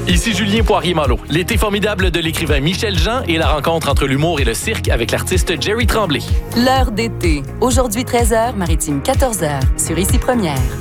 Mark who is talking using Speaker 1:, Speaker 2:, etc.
Speaker 1: Ici Julien Poirier-Malo. L'été formidable de l'écrivain Michel Jean et la rencontre entre l'humour et le cirque avec l'artiste Jerry Tremblay.
Speaker 2: L'heure d'été. Aujourd'hui 13h, Maritime 14h, sur Ici Première.